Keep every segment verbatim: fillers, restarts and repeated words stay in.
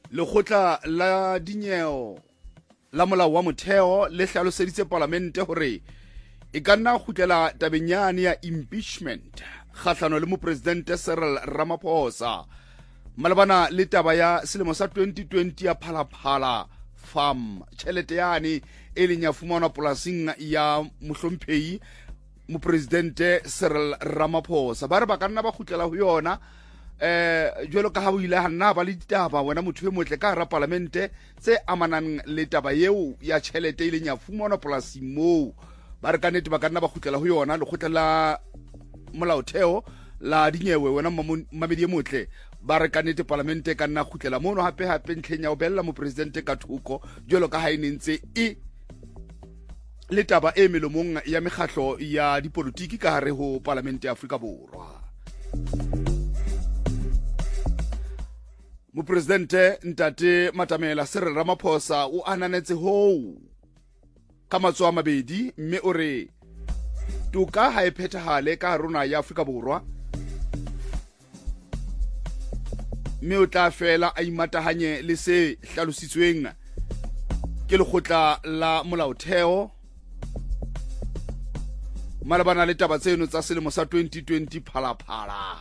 Lekgotla la dinyeho la molao wa motheo le hlaloseditse parlamente hore e ka nna kgutlela tabeng yane ya impeachment kgahlano le mopresidente Cyril Ramaphosa malebana le taba ya selemo sa twenty twenty ya Phalaphala farm tjhelete yane e leng ya fumanwa polasing ya mohlomphehi mopresidente Cyril Ramaphosa ba re ba ka nna ba kgutlela ho yona eh jwelo ka ha o ile ha nna ba le ditaba wena motho e motle ka hara parlamente tse amanang le taba eo ya tjhelete ile nya fumanwa polasing moo ba re ka nnete ba ka nna ba kgutlela ho yona le kgutlela la molaotheo la dinyewe wena mamedi e motle ba re ka nnete parlamente ka nna kgutlela mono hape hape ntlheng ya ho bella mopresidente ka thoko jwelo ka ha e ntse e le taba e melomong ya mekgatlo ya dipolitiki ka hare ho parlamente ya Afrika Borwa. Mopresidente Ntate Matamela Cyril Ramaphosa o ananetse ho ka matsoa mabedi mme o re toka ha e phethahale ka rona ya Afrika Borwa mme o tla fela a imatahanye le se hlalositsweng ke lekgotla la molaotheo malebana le taba tseno tsa selemo sa twenty twenty Phalaphala.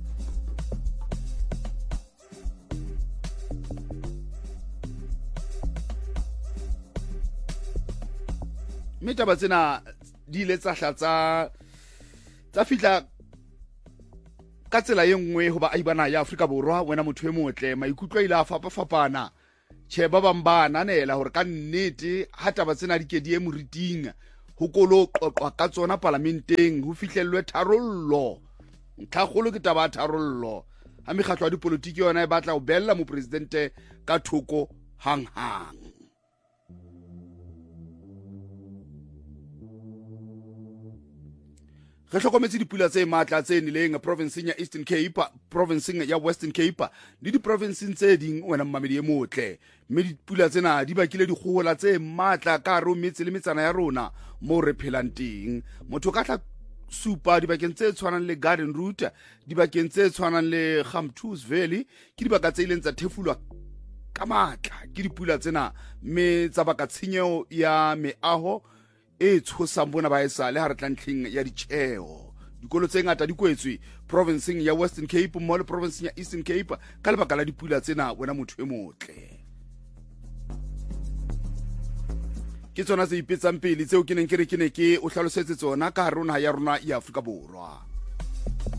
Mme taba tsena di ile tsa hlatsa tsa fihla ka tsela e nngwe ho ba aibana ya Afrika Borwa wena motho e motle maikutlo ile a fapafapana che ba bang ba nanela hore ka nnete ha taba tsena di ke di e moriting ho kolo qoqwa ka tsona parlamenteng ho fihlellwe tharollo ntlhagolo ke taba tharollo ha mekgatlo ya dipolitiki yona e batla ho bella mopresidente ka thoko hang hang. Re hlokometse dipula tse matla tse nileng provinceng ya Eastern Cape, provinceng ya Western Cape le di-provinceng tse ding wena mmamedi e motle mme dipula tsena di bakile dikgohola tse matla ka hare ho metse le metsana ya rona moo re phelang teng. Motho ka tla supa dibakeng tse tshwanang le Garden Route, dibakeng tse tshwanang le Gamtoos Valley ke dibaka tse ileng tsa thefulwa ka matla ke dipula tsena mme tsa baka tshenyeho ya meaho e tshosang bona ba esa le ha re tlantleng ya ditjeo. Dikolo tse ngata di kwetswe provinceng ya Western Cape mo le provinceng ya Eastern Cape ka lebaka la dipula tsena wena motho e motle. Ke tsona tse ipetsang pele tseo ke neng ke re ke ne ke o hlalosetse tsona ka hare ho naha ya rona ya Afrika Borwa.